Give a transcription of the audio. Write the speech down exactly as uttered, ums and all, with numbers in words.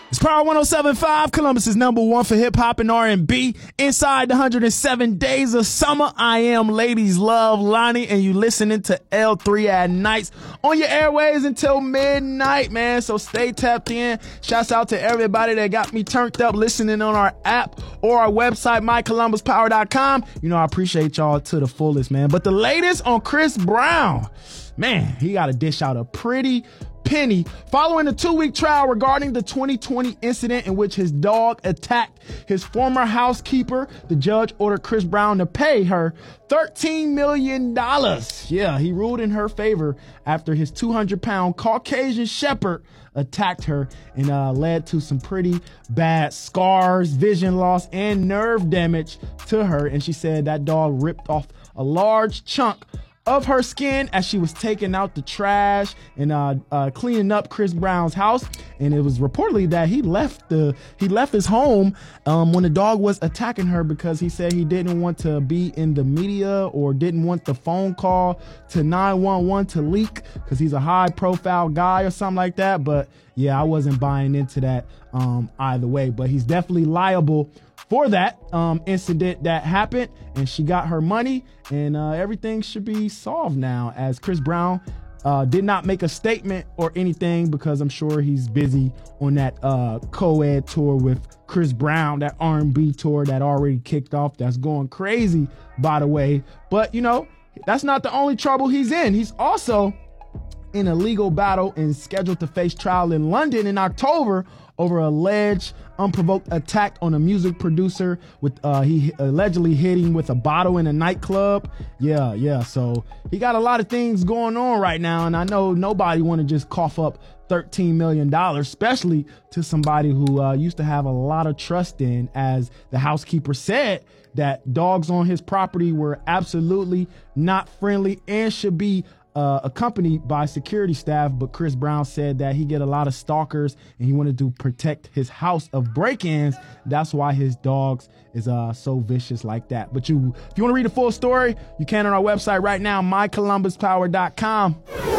It's Power one oh seven point five, Columbus's number one for hip hop and R and B. Inside the one hundred seven days of summer, I am Ladies Love Lonnie, and you listening to L three at Nights on your airways until midnight, man. So stay tapped in. Shouts out to everybody that got me turned up listening on our app or our website, my columbus power dot com. You know, I appreciate y'all to the fullest, man. But the latest on Chris Brown, man, he got to dish out a pretty penny following a two-week trial regarding the twenty twenty incident in which his dog attacked his former housekeeper. The judge ordered Chris Brown to pay her thirteen million dollars. Yeah, he ruled in her favor after his two hundred pound Caucasian Shepherd attacked her and uh, led to some pretty bad scars, vision loss, and nerve damage to her. And she said that dog ripped off a large chunk of her skin as she was taking out the trash and uh, uh, cleaning up Chris Brown's house. And it was reportedly that he left the he left his home um, when the dog was attacking her because he said he didn't want to be in the media or didn't want the phone call to nine one one to leak because he's a high profile guy or something like that. But yeah, I wasn't buying into that um, either way. But he's definitely liable for that um, incident that happened, and she got her money, and uh, everything should be solved now, as Chris Brown uh, did not make a statement or anything because I'm sure he's busy on that uh, co-ed tour with Chris Brown, that R and B tour that already kicked off. That's going crazy, by the way. But, you know, that's not the only trouble he's in. He's also in a legal battle and scheduled to face trial in London in October over alleged unprovoked attack on a music producer with uh he allegedly hitting with a bottle in a nightclub. Yeah, yeah. So he got a lot of things going on right now, and I know nobody want to just cough up thirteen million dollars, especially to somebody who uh, used to have a lot of trust in, as the housekeeper said that dogs on his property were absolutely not friendly and should be Uh, accompanied by security staff. But Chris Brown said that he get a lot of stalkers and he wanted to protect his house of break-ins. That's why his dogs is uh, so vicious like that. But you, if you want to read the full story, you can on our website right now, my columbus power dot com.